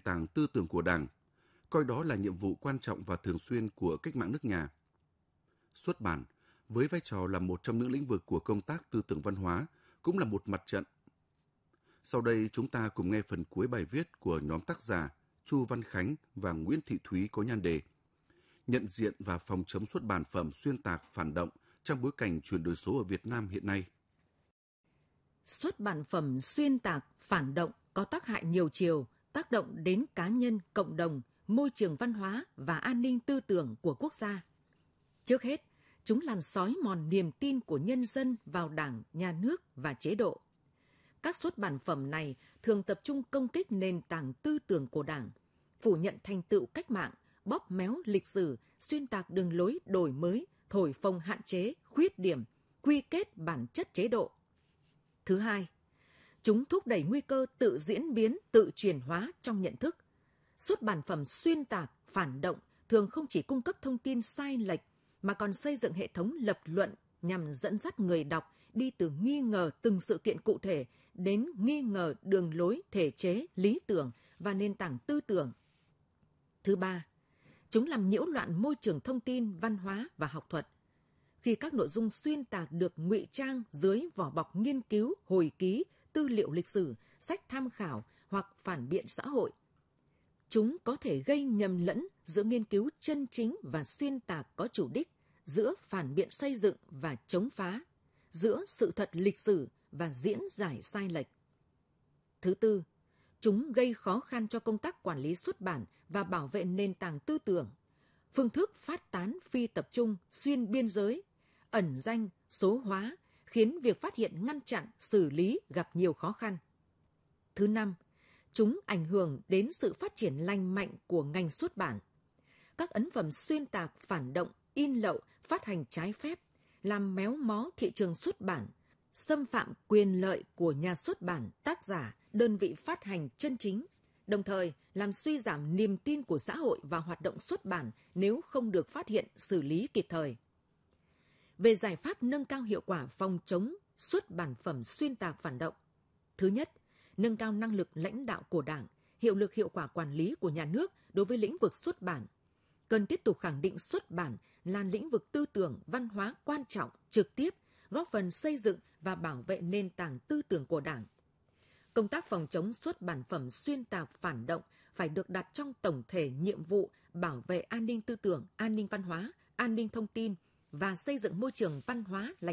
tảng tư tưởng của Đảng, coi đó là nhiệm vụ quan trọng và thường xuyên của cách mạng nước nhà. Xuất bản, với vai trò là một trong những lĩnh vực của công tác tư tưởng văn hóa, cũng là một mặt trận. Sau đây chúng ta cùng nghe phần cuối bài viết của nhóm tác giả Chu Văn Khánh và Nguyễn Thị Thúy có nhan đề Nhận diện và phòng chống xuất bản phẩm xuyên tạc phản động trong bối cảnh chuyển đổi số ở Việt Nam hiện nay. Xuất bản phẩm xuyên tạc phản động có tác hại nhiều chiều, tác động đến cá nhân, cộng đồng, môi trường văn hóa và an ninh tư tưởng của quốc gia. Trước hết, chúng làm xói mòn niềm tin của nhân dân vào Đảng, Nhà nước và chế độ. Các xuất bản phẩm này thường tập trung công kích nền tảng tư tưởng của Đảng, phủ nhận thành tựu cách mạng, bóp méo lịch sử, xuyên tạc đường lối đổi mới, thổi phồng hạn chế, khuyết điểm, quy kết bản chất chế độ. Thứ hai, chúng thúc đẩy nguy cơ tự diễn biến, tự chuyển hóa trong nhận thức. Xuất bản phẩm xuyên tạc, phản động thường không chỉ cung cấp thông tin sai lệch, mà còn xây dựng hệ thống lập luận nhằm dẫn dắt người đọc đi từ nghi ngờ từng sự kiện cụ thể đến nghi ngờ đường lối, thể chế, lý tưởng và nền tảng tư tưởng. Thứ ba, chúng làm nhiễu loạn môi trường thông tin, văn hóa và học thuật. Khi các nội dung xuyên tạc được ngụy trang dưới vỏ bọc nghiên cứu, hồi ký, tư liệu lịch sử, sách tham khảo hoặc phản biện xã hội, chúng có thể gây nhầm lẫn giữa nghiên cứu chân chính và xuyên tạc có chủ đích, giữa phản biện xây dựng và chống phá, giữa sự thật lịch sử và diễn giải sai lệch. Thứ tư, chúng gây khó khăn cho công tác quản lý xuất bản và bảo vệ nền tảng tư tưởng. Phương thức phát tán phi tập trung, xuyên biên giới, ẩn danh, số hóa, khiến việc phát hiện, ngăn chặn, xử lý gặp nhiều khó khăn. Thứ năm, chúng ảnh hưởng đến sự phát triển lành mạnh của ngành xuất bản. Các ấn phẩm xuyên tạc, phản động, in lậu, phát hành trái phép, làm méo mó thị trường xuất bản, xâm phạm quyền lợi của nhà xuất bản, tác giả, đơn vị phát hành chân chính, đồng thời làm suy giảm niềm tin của xã hội vào hoạt động xuất bản nếu không được phát hiện, xử lý kịp thời. Về giải pháp nâng cao hiệu quả phòng chống xuất bản phẩm xuyên tạc phản động. Thứ nhất, nâng cao năng lực lãnh đạo của Đảng, hiệu lực hiệu quả quản lý của nhà nước đối với lĩnh vực xuất bản. Cần tiếp tục khẳng định xuất bản là lĩnh vực tư tưởng, văn hóa quan trọng, trực tiếp, góp phần xây dựng và bảo vệ nền tảng tư tưởng của Đảng. Công tác phòng chống xuất bản phẩm xuyên tạc phản động phải được đặt trong tổng thể nhiệm vụ bảo vệ an ninh tư tưởng, an ninh văn hóa, an ninh thông tin và xây dựng môi trường văn hóa lành